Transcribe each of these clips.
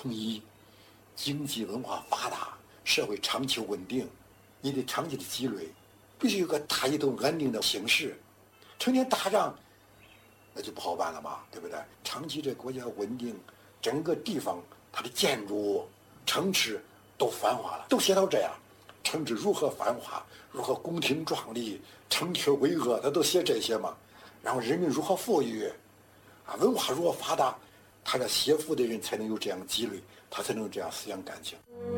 统一，经济文化发达，社会长期稳定，你得长期的积累，必须有个大一统安定的形势。成天打仗，那就不好办了嘛，对不对？长期这国家稳定，整个地方它的建筑、城池都繁华了，都写到这样，城池如何繁华，如何宫廷壮丽，城阙巍峨，他都写这些嘛。然后人民如何富裕，啊，文化如何发达，他这写赋的人才能有这样积累，他才能有这样思想感情。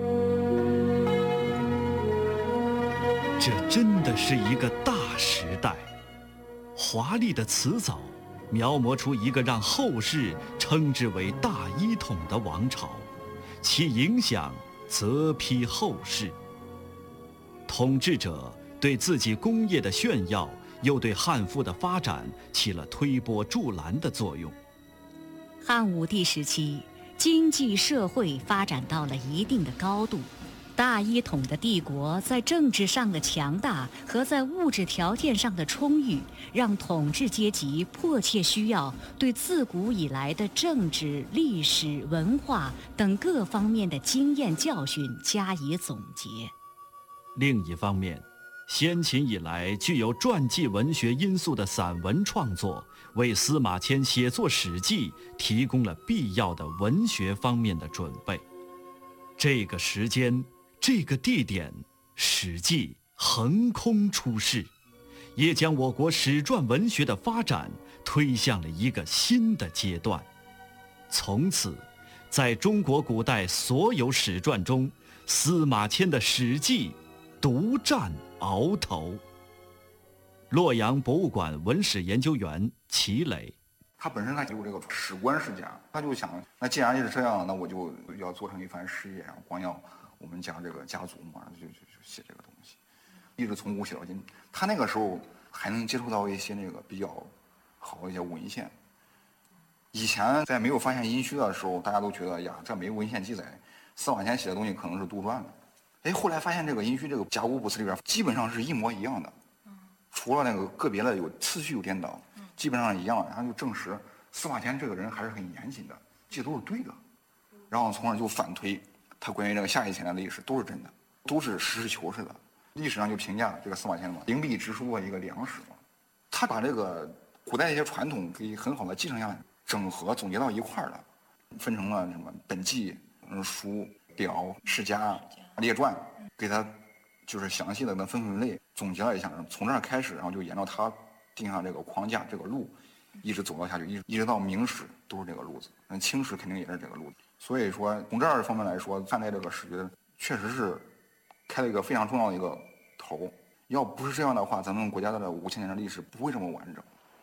这真的是一个大时代，华丽的辞藻描摹出一个让后世称之为大一统的王朝，其影响泽披后世。统治者对自己功业的炫耀，又对汉赋的发展起了推波助澜的作用。 汉武帝时期，经济社会发展到了一定的高度，大一统的帝国在政治上的强大和在物质条件上的充裕，让统治阶级迫切需要对自古以来的政治、历史、文化等各方面的经验教训加以总结。 另一方面，先秦以来具有传记文学因素的散文创作，为司马迁写作《史记》提供了必要的文学方面的准备。这个时间，这个地点，《史记》横空出世，也将我国史传文学的发展推向了一个新的阶段。从此，在中国古代所有史传中，司马迁的《史记》独占鳌头。洛阳博物馆文史研究员齐磊， 他本身他有这个史观世家，他就想，那既然是这样，那我就要做成一番事业，然后光耀我们家这个家族嘛，就写这个东西，一直从古写到今。他那个时候还能接触到一些那个比较好的一些文献。以前在没有发现殷墟的时候，大家都觉得呀，这没有文献记载，司马迁写的东西可能是杜撰的。哎，后来发现这个殷墟这个甲骨卜辞里边基本上是一模一样的，除了那个个别的有次序有颠倒，基本上一样。然后就证实司马迁这个人还是很严谨的，这都是对的。然后从而就反推他关于这个夏以前的历史都是真的，都是实事求是的。历史上就评价这个司马迁嘛，灵璧直书的一个良史嘛，他把这个古代一些传统给很好的继承下来，整合总结到一块儿了，分成了什么本纪、书、表、世家、列传，给他就是详细的分类总结了一下，从这儿开始，然后就沿着他定下这个框架这个路，一直走到下去，一直到明史都是这个路子，清史肯定也是这个路子。所以说从这儿方面来说，看待这个史学确实是开了一个非常重要的一个头。要不是这样的话，咱们国家的5000年的历史不会这么完整。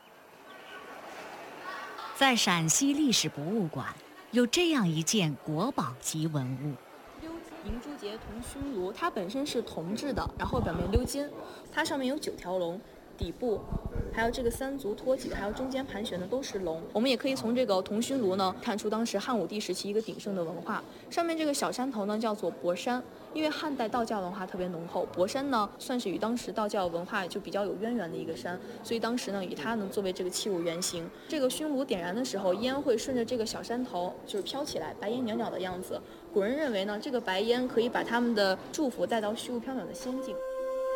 在陕西历史博物馆有这样一件国宝级文物， 银珠节铜熏炉，它本身是铜制的，然后表面鎏金，它上面有9条龙，底部还有这个3足托起的，还有中间盘旋的都是龙。我们也可以从这个铜熏炉呢看出当时汉武帝时期一个鼎盛的文化。上面这个小山头呢叫做博山，因为汉代道教文化特别浓厚，博山呢算是与当时道教文化就比较有渊源的一个山，所以当时呢以它呢作为这个器物原型。这个熏炉点燃的时候，烟会顺着这个小山头就是飘起来，白烟袅袅的样子。古人认为呢，这个白烟可以把他们的祝福带到虚无缥缈的仙境。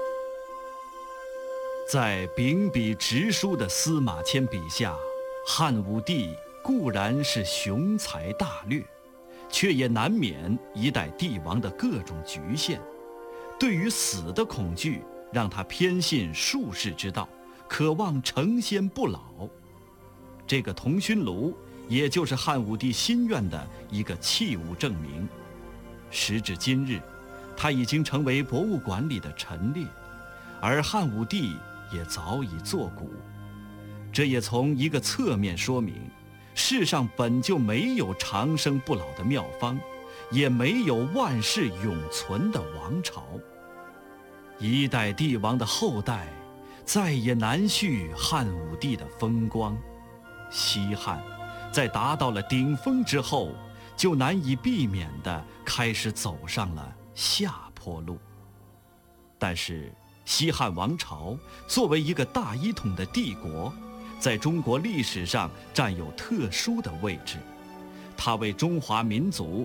在秉笔直书的司马迁笔下，汉武帝固然是雄才大略，却也难免一代帝王的各种局限。对于死的恐惧，让他偏信术士之道，渴望成仙不老。这个铜熏炉，也就是汉武帝心愿的一个器物证明。时至今日，它已经成为博物馆里的陈列，而汉武帝也早已作古。这也从一个侧面说明，世上本就没有长生不老的妙方，也没有万世永存的王朝。一代帝王的后代，再也难续汉武帝的风光。西汉在达到了顶峰之后，就难以避免地开始走上了下坡路。但是西汉王朝作为一个大一统的帝国，在中国历史上占有特殊的位置，它为中华民族